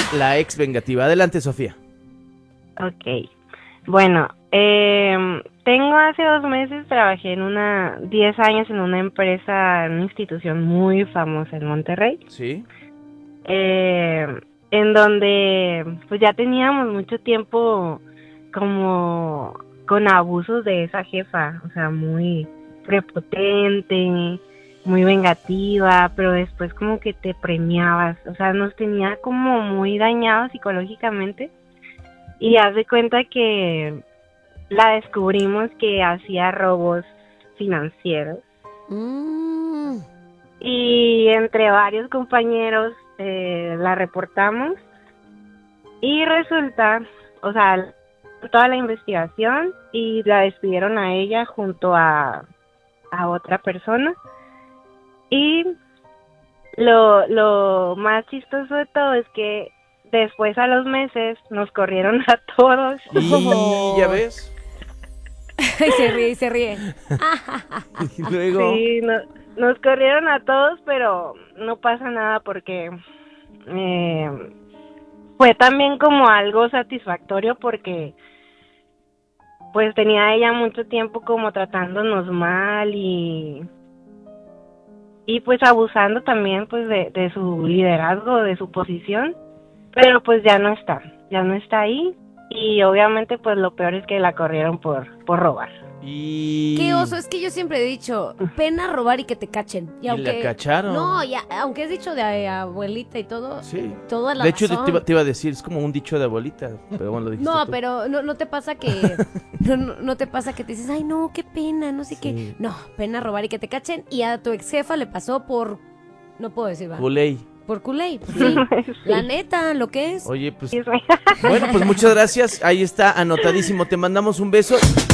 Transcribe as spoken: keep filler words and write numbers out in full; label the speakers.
Speaker 1: la ex vengativa. Adelante, Sofía.
Speaker 2: Ok. Bueno, eh, tengo hace dos meses, trabajé en una, diez años en una empresa, en una institución muy famosa en Monterrey.
Speaker 1: Sí.
Speaker 2: Eh, en donde pues ya teníamos mucho tiempo como con abusos de esa jefa, o sea, muy prepotente, muy vengativa, pero después como que te premiabas, o sea, nos tenía como muy dañados psicológicamente. Y haz de cuenta que la descubrimos que hacía robos financieros.
Speaker 3: Mm.
Speaker 2: Y entre varios compañeros eh, la reportamos. Y resulta, o sea, toda la investigación y la despidieron a ella junto a, a otra persona. Y lo, lo más chistoso de todo es que después a los meses nos corrieron a todos.
Speaker 1: Y ya ves.
Speaker 3: Y se ríe, y se ríe.
Speaker 1: Y luego.
Speaker 2: Sí, no, nos corrieron a todos, pero no pasa nada porque eh, fue también como algo satisfactorio porque pues tenía ella mucho tiempo como tratándonos mal y y pues abusando también pues de, de su liderazgo, de su posición. Pero pues ya no está, ya no está ahí y obviamente pues lo peor es que la corrieron por, por robar.
Speaker 1: Y...
Speaker 3: Qué oso, es que yo siempre he dicho, pena robar y que te cachen. Y,
Speaker 1: Y
Speaker 3: aunque,
Speaker 1: la cacharon.
Speaker 3: No, ya, aunque has dicho de eh, abuelita y todo,
Speaker 1: Sí.
Speaker 3: toda la
Speaker 1: De hecho, te,
Speaker 3: razón.
Speaker 1: te iba, te iba a decir, es como un dicho de abuelita, pero bueno, lo dijiste
Speaker 3: No,
Speaker 1: tú.
Speaker 3: pero no, no te pasa que no, no, no te pasa que te dices, ay no, qué pena, no sé
Speaker 1: Sí.
Speaker 3: qué. No, pena robar y que te cachen. Y a tu ex jefa le pasó por, no puedo decir, ¿va?
Speaker 1: Culey.
Speaker 3: Por culé, pues sí.
Speaker 2: Sí.
Speaker 3: La neta, lo que es.
Speaker 1: Oye, pues...
Speaker 2: Sí, sí.
Speaker 1: Bueno, pues muchas gracias. Ahí está, anotadísimo. Te mandamos un beso.